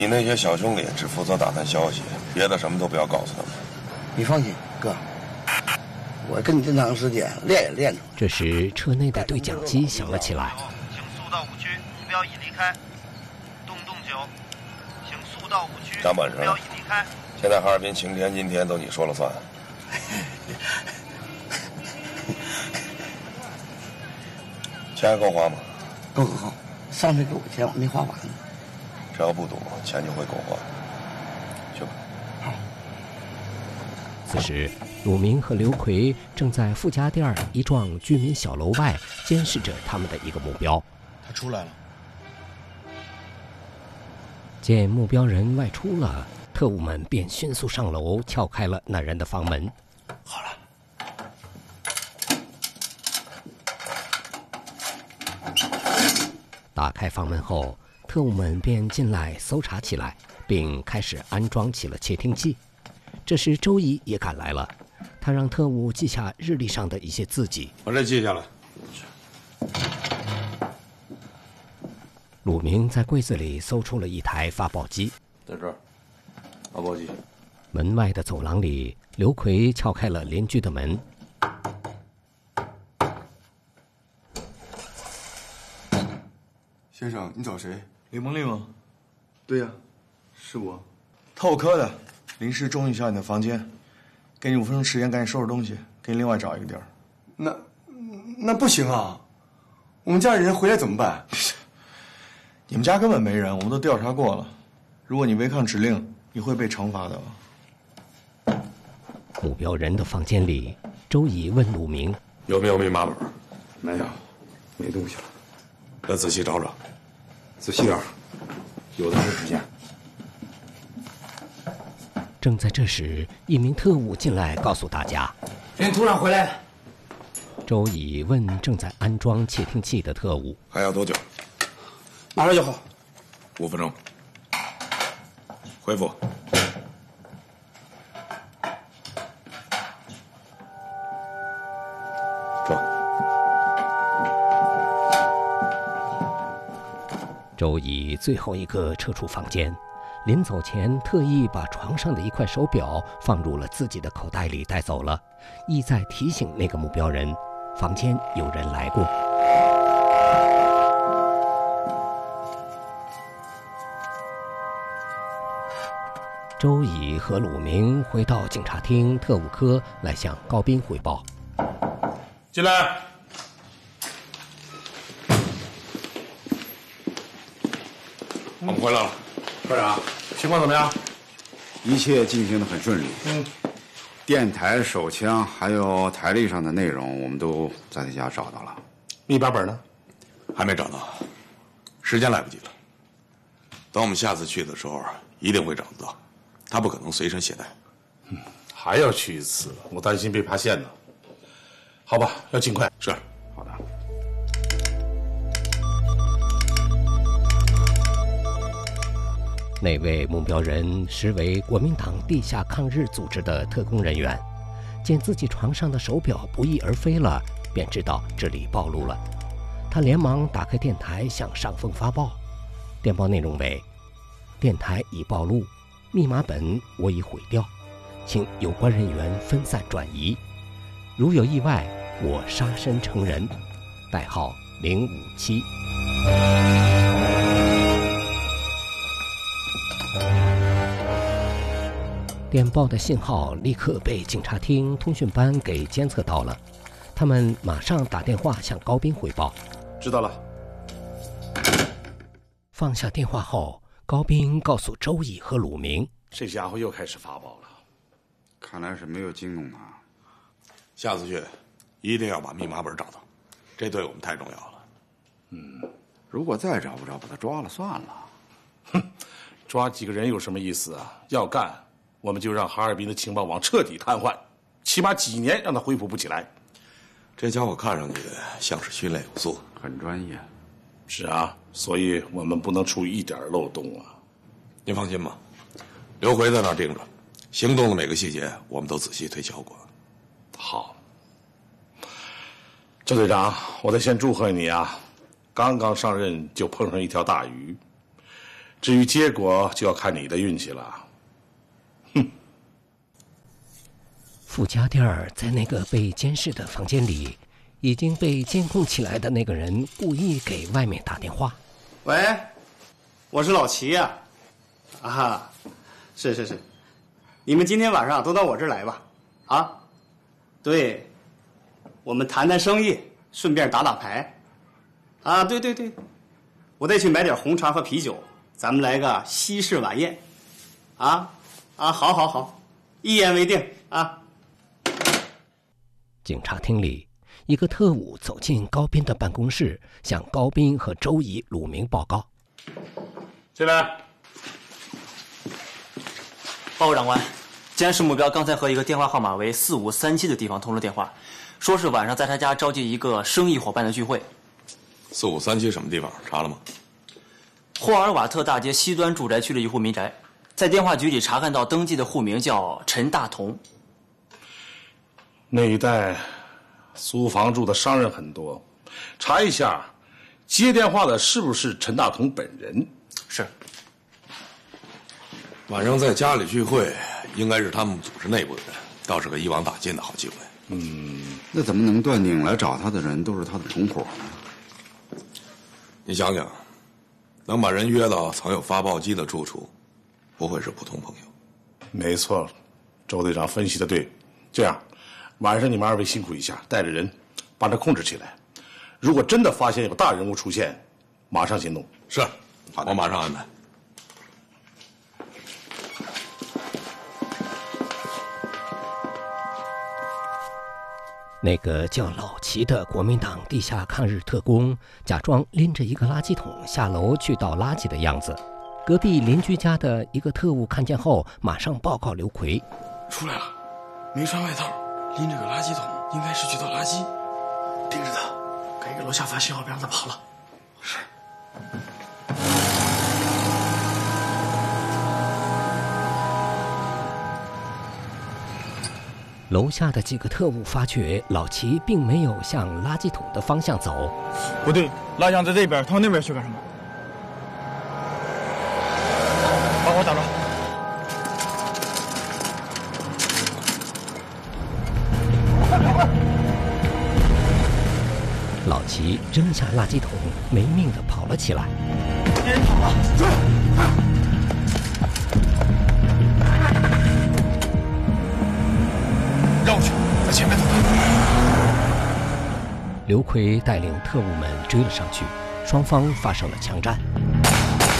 你那些小兄弟只负责打探消息，别的什么都不要告诉他们。 你放心，哥，我跟你这么长时间练也练出来。 这时，车内的对讲机响了起来。 请速到5区，目标已离开。洞洞9，请速到5区， 张本目标已离开。 现在哈尔滨晴天，今天都你说了算。钱还够花吗？ 够，上回给我钱我没花完呢。 只要不赌，钱就会够花。去吧。 好。 此时，鲁明和刘奎正在富家店一幢居民小楼外监视着他们的一个目标。 他出来了。 见目标人外出了，特务们便迅速上楼撬开了那人的房门。 好了。 打开房门后，特务们便进来搜查起来，并开始安装起了窃听器。这时周乙也赶来了，他让特务记下日历上的一些字迹。 把这记下来。 鲁明在柜子里搜出了一台发报机， 在这儿，发报机。 门外的走廊里，刘奎撬开了邻居的门。 先生，你找谁？ 李梦丽吗？ 对呀，是我。 特务科的，临时中一下你的房间，给你5分钟时间，赶紧收拾东西，给你另外找一个地儿。 那不行啊，我们家里人回来怎么办？ 你们家根本没人，我们都调查过了。如果你违抗指令，你会被惩罚的。 目标人的房间里，周乙问鲁明：“ 有没有密码本？” 没有，没东西了。 再仔细找找。 仔细点儿，有的是时间。 正在这时，一名特务进来告诉大家：“ 人突然回来了。” 周乙问正在安装窃听器的特务：“ 还要多久？”“ 马上就好。 5分钟。”回复。装。 周乙最后一个撤出房间，临走前特意把床上的一块手表放入了自己的口袋里带走了，意在提醒那个目标人，房间有人来过。周乙和鲁明回到警察厅特务科来向高斌汇报。 进来。 我们回来了。 科长，情况怎么样？ 一切进行得很顺利。电台、手枪还有台历上的内容，我们都在他家找到了。 密码本呢？ 还没找到，时间来不及了。等我们下次去的时候，一定会找得到。他不可能随身携带。 还要去一次，我担心被发现呢。好吧，要尽快。 是。 好的。 那位目标人实为国民党地下抗日组织的特工人员，见自己床上的手表不翼而飞了，便知道这里暴露了。他连忙打开电台向上峰发报，电报内容为：电台已暴露，密码本我已毁掉，请有关人员分散转移，如有意外，我杀身成仁。代号057。电报的信号立刻被警察厅通讯班给监测到了，他们马上打电话向高斌汇报。 知道了。 放下电话后，高斌告诉周乙和鲁明：“ 这家伙又开始发报了， 看来是没有惊动他。 下次去一定要把密码本找到，这对我们太重要了。 如果再找不着，把他抓了算了。 哼，抓几个人有什么意思啊？要干，我们就让哈尔滨的情报网彻底瘫痪，起码几年让他恢复不起来。 这家伙看上去像是训练有素， 很专业。 是啊，所以我们不能出一点漏洞啊。 您放心吧，刘奎在那儿盯着，行动的每个细节我们都仔细推敲过。 好，周队长，我得先祝贺你啊，刚刚上任就碰上一条大鱼。 至于结果，就要看你的运气了。 傅家店儿在那个被监视的房间里，已经被监控起来的那个人故意给外面打电话。 喂，我是老齐呀。啊，是，你们今天晚上都到我这儿来吧。啊，对，我们谈谈生意，顺便打打牌。啊，对，我得去买点红茶和啤酒，咱们来个西式晚宴。好，一言为定啊。 警察厅里，一个特务走进高斌的办公室，向高斌和周乙、鲁明报告。 进来。 报告长官，监视目标刚才和一个电话号码为4537的地方通了电话，说是晚上在他家召集一个生意伙伴的聚会。 4537什么地方？查了吗？ 霍尔瓦特大街西端住宅区的一户民宅，在电话局里查看到登记的户名叫陈大同。 那一带租房住的商人很多，查一下接电话的是不是陈大同本人。 是。 晚上在家里聚会，应该是他们组织内部的人，倒是个一网打尽的好机会。 那怎么能断定来找他的人都是他的同伙呢？ 你想想，能把人约到藏有发报机的住处，不会是普通朋友。 没错，周队长分析的对。这样，晚上你们二位辛苦一下，带着人把他控制起来。如果真的发现有大人物出现，马上行动。 是，好，我马上安排。 那个叫老齐的国民党地下抗日特工，假装拎着一个垃圾桶下楼去倒垃圾的样子。隔壁邻居家的一个特务看见后，马上报告刘奎。 出来了，没穿外套，拎着个垃圾桶，应该是去倒垃圾。盯着他，给楼下发信号，别让他跑了。是。 楼下的几个特务发觉老齐并没有向垃圾桶的方向走。 不对，蜡像在这边，他往那边去干什么？把我打着。 老齐扔下垃圾桶，没命地跑了起来。 别人跑了，追！绕过去，在前面走。 刘奎带领特务们追了上去，双方发生了枪战。